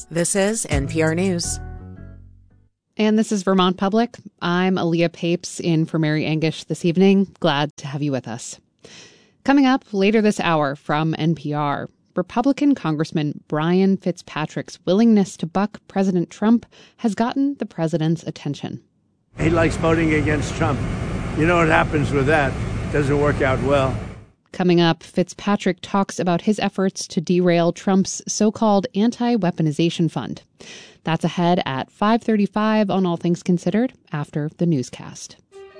This is NPR News. And this is Vermont Public. I'm Aaliyah Papes in for Mary Angish this evening. Glad to have you with us. Coming up later this hour from NPR, Republican Congressman Brian Fitzpatrick's willingness to buck President Trump has gotten the president's attention. He likes voting against Trump. You know what happens with that? It doesn't work out well. Coming up, Fitzpatrick talks about his efforts to derail Trump's so-called anti-weaponization fund. That's ahead at 5:35 on All Things Considered after the newscast.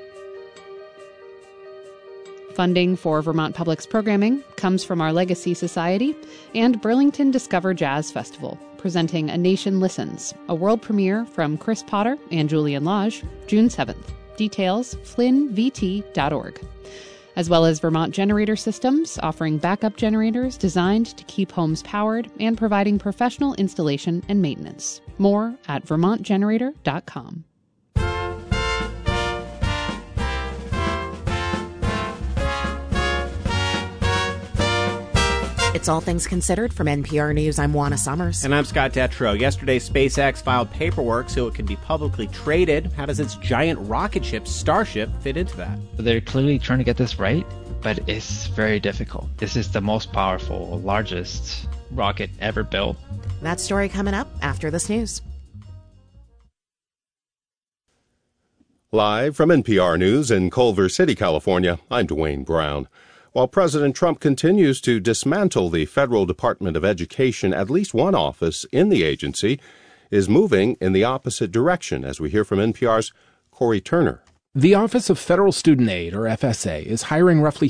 Funding for Vermont Public's programming comes from our Legacy Society and Burlington Discover Jazz Festival, presenting A Nation Listens, a world premiere from Chris Potter and Julian Lage, June 7th. Details, flynnvt.org. As well as Vermont Generator Systems, offering backup generators designed to keep homes powered and providing professional installation and maintenance. More at vermontgenerator.com. It's All Things Considered from NPR News. I'm Juana Summers. And I'm Scott Detrow. Yesterday, SpaceX filed paperwork so it can be publicly traded. How does its giant rocket ship, Starship, fit into that? They're clearly trying to get this right, but it's very difficult. This is the most powerful, largest rocket ever built. That story coming up after this news. Live from NPR News in Culver City, California, I'm Dwayne Brown. While President Trump continues to dismantle the Federal Department of Education, at least one office in the agency is moving in the opposite direction, as we hear from NPR's Corey Turner. The Office of Federal Student Aid, or FSA, is hiring roughly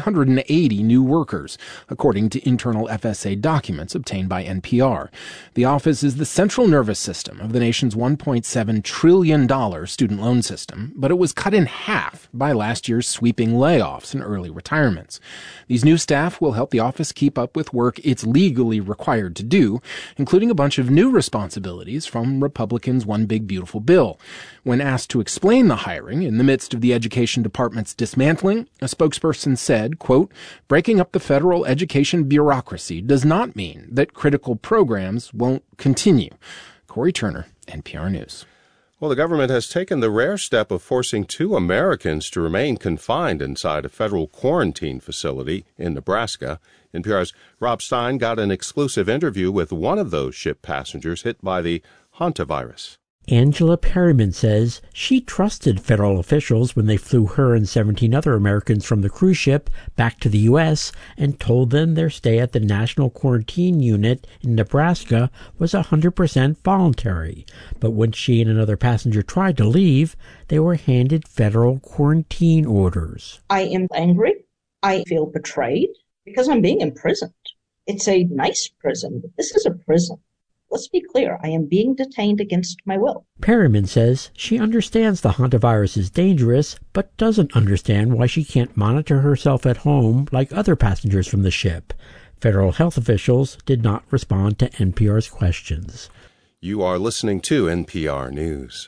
380 new workers, according to internal FSA documents obtained by NPR. The office is the central nervous system of the nation's $1.7 trillion student loan system, but it was cut in half by last year's sweeping layoffs and early retirements. These new staff will help the office keep up with work it's legally required to do, including a bunch of new responsibilities from Republicans' One Big Beautiful Bill. When asked to explain the hiring in the midst of the Education Department's dismantling, a spokesperson said, quote, "Breaking up the federal education bureaucracy does not mean that critical programs won't continue." Corey Turner, NPR News. Well, the government has taken the rare step of forcing 2 Americans to remain confined inside a federal quarantine facility in Nebraska. NPR's Rob Stein got an exclusive interview with one of those ship passengers hit by the hantavirus. Angela Perryman says she trusted federal officials when they flew her and 17 other Americans from the cruise ship back to the U.S. and told them their stay at the National Quarantine Unit in Nebraska was 100% voluntary. But when she and another passenger tried to leave, they were handed federal quarantine orders. I am angry. I feel betrayed because I'm being imprisoned. It's a nice prison, but this is a prison. Let's be clear, I am being detained against my will. Perryman says she understands the hantavirus is dangerous, but doesn't understand why she can't monitor herself at home like other passengers from the ship. Federal health officials did not respond to NPR's questions. You are listening to NPR News.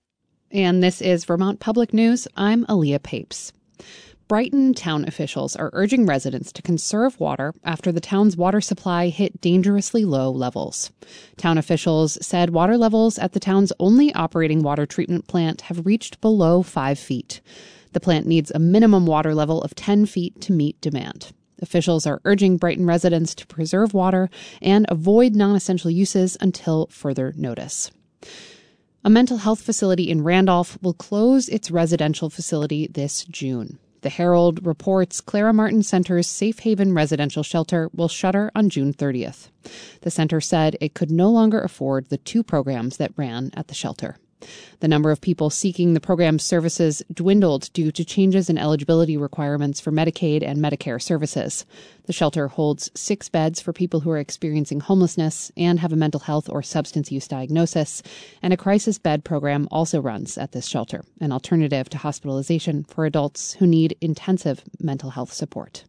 And this is Vermont Public News. I'm Aaliyah Papes. Brighton town officials are urging residents to conserve water after the town's water supply hit dangerously low levels. Town officials said water levels at the town's only operating water treatment plant have reached below 5 feet. The plant needs a minimum water level of 10 feet to meet demand. Officials are urging Brighton residents to preserve water and avoid non-essential uses until further notice. A mental health facility in Randolph will close its residential facility this June. The Herald reports Clara Martin Center's Safe Haven residential shelter will shutter on June 30th. The center said it could no longer afford the 2 programs that ran at the shelter. The number of people seeking the program's services dwindled due to changes in eligibility requirements for Medicaid and Medicare services. The shelter holds 6 beds for people who are experiencing homelessness and have a mental health or substance use diagnosis, and a crisis bed program also runs at this shelter, an alternative to hospitalization for adults who need intensive mental health support.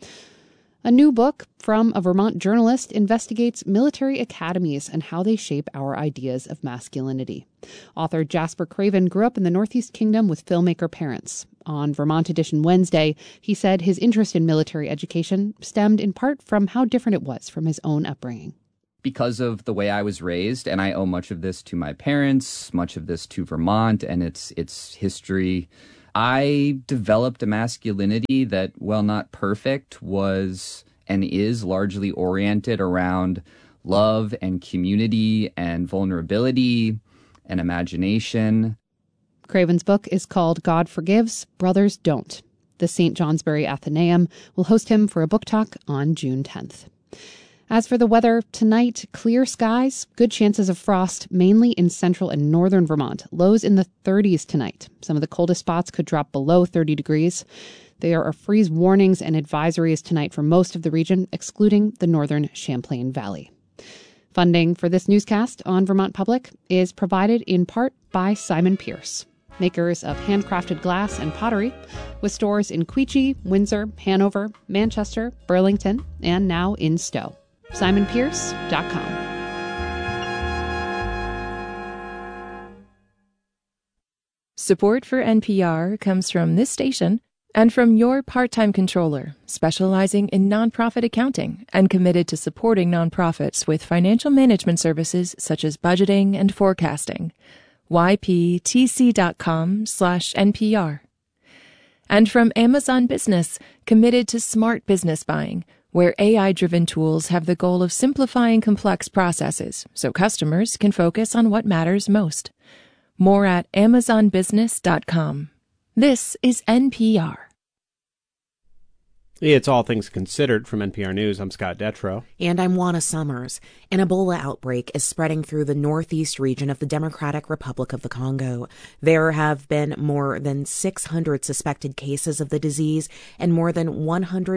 A new book from a Vermont journalist investigates military academies and how they shape our ideas of masculinity. Author Jasper Craven grew up in the Northeast Kingdom with filmmaker parents. On Vermont Edition Wednesday, he said his interest in military education stemmed in part from how different it was from his own upbringing. because of the way I was raised, and I owe much of this to my parents, much of this to Vermont and its history. I developed a masculinity that, while not perfect, was and is largely oriented around love and community and vulnerability and imagination. Craven's book is called God Forgives, Brothers Don't. The St. Johnsbury Athenaeum will host him for a book talk on June 10th. As for the weather, tonight, clear skies, good chances of frost, mainly in central and northern Vermont. Lows in the 30s tonight. Some of the coldest spots could drop below 30 degrees. There are freeze warnings and advisories tonight for most of the region, excluding the northern Champlain Valley. Funding for this newscast on Vermont Public is provided in part by Simon Pierce, makers of handcrafted glass and pottery, with stores in Queechee, Windsor, Hanover, Manchester, Burlington, and now in Stowe. SimonPierce.com. Support for NPR comes from this station and from your part-time controller, specializing in nonprofit accounting and committed to supporting nonprofits with financial management services such as budgeting and forecasting. yptc.com/NPR. And from Amazon Business, committed to smart business buying, where AI-driven tools have the goal of simplifying complex processes so customers can focus on what matters most. More at amazonbusiness.com. This is NPR. It's All Things Considered from NPR News. I'm Scott Detrow. And I'm Juana Summers. An Ebola outbreak is spreading through the northeast region of the Democratic Republic of the Congo. There have been more than 600 suspected cases of the disease and more than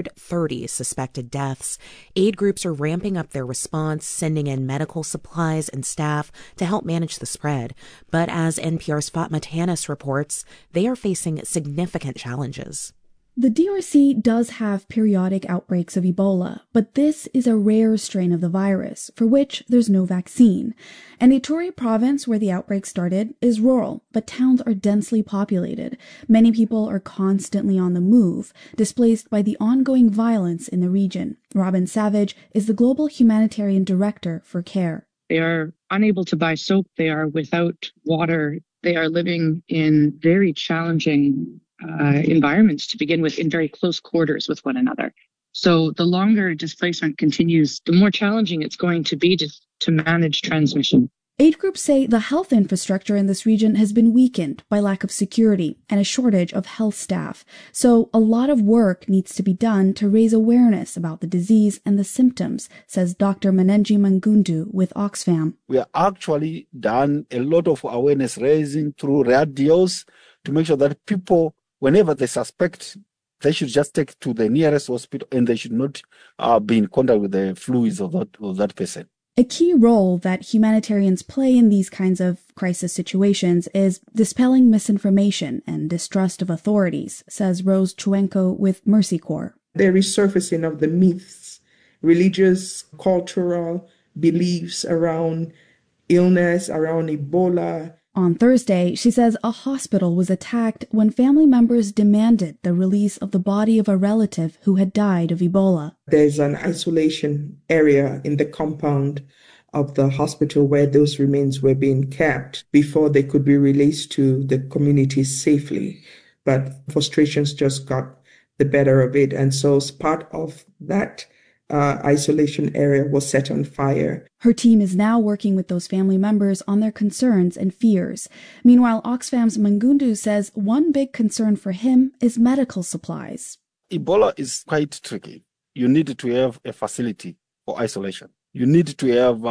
130 suspected deaths. Aid groups are ramping up their response, sending in medical supplies and staff to help manage the spread. But as NPR's Fatma Tanis reports, they are facing significant challenges. The DRC does have periodic outbreaks of Ebola, but this is a rare strain of the virus, for which there's no vaccine. And Ituri province, where the outbreak started, is rural, but towns are densely populated. Many people are constantly on the move, displaced by the ongoing violence in the region. Robin Savage is the Global Humanitarian Director for CARE. They are unable to buy soap. They are without water. They are living in very challenging environments to begin with, in very close quarters with one another. So the longer displacement continues, the more challenging it's going to be to manage transmission. Aid groups say the health infrastructure in this region has been weakened by lack of security and a shortage of health staff. So a lot of work needs to be done to raise awareness about the disease and the symptoms, says Dr. Manenji Mangundu with Oxfam. We have actually done a lot of awareness raising through radios to make sure that people, whenever they suspect, they should just take to the nearest hospital and they should not be in contact with the fluids of that person. A key role that humanitarians play in these kinds of crisis situations is dispelling misinformation and distrust of authorities, says Rose Chuenko with Mercy Corps. The resurfacing of the myths, religious, cultural beliefs around illness, around Ebola. On Thursday, she says a hospital was attacked when family members demanded the release of the body of a relative who had died of Ebola. There's an isolation area in the compound of the hospital where those remains were being kept before they could be released to the community safely. But frustrations just got the better of it. And so as part of that isolation area was set on fire. Her team is now working with those family members on their concerns and fears. Meanwhile, Oxfam's Mangundu says one big concern for him is medical supplies. Ebola is quite tricky. You need to have a facility for isolation. You need to have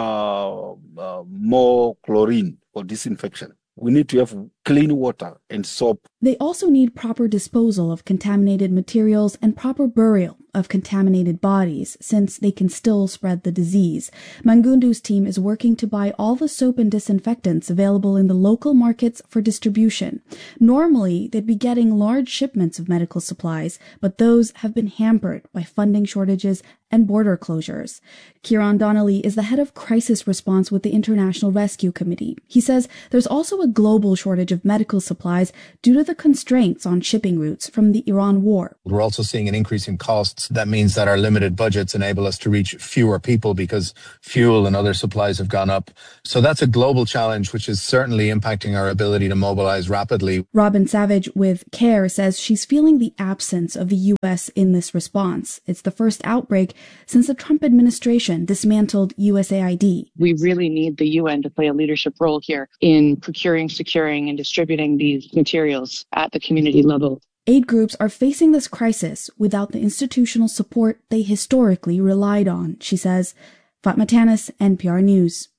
more chlorine for disinfection. We need to have clean water and soap. They also need proper disposal of contaminated materials and proper burial of contaminated bodies, since they can still spread the disease. Mangundu's team is working to buy all the soap and disinfectants available in the local markets for distribution. Normally, they'd be getting large shipments of medical supplies, but those have been hampered by funding shortages and border closures. Kieran Donnelly is the head of crisis response with the International Rescue Committee. He says there's also a global shortage of of medical supplies due to the constraints on shipping routes from the Iran war. We're also seeing an increase in costs. That means that our limited budgets enable us to reach fewer people because fuel and other supplies have gone up. So that's a global challenge, which is certainly impacting our ability to mobilize rapidly. Robin Savage with CARE says she's feeling the absence of the U.S. in this response. It's the first outbreak since the Trump administration dismantled USAID. We really need the UN to play a leadership role here in procuring, securing, and distributing these materials at the community level. Aid groups are facing this crisis without the institutional support they historically relied on, she says. Fatma Tanis, NPR News.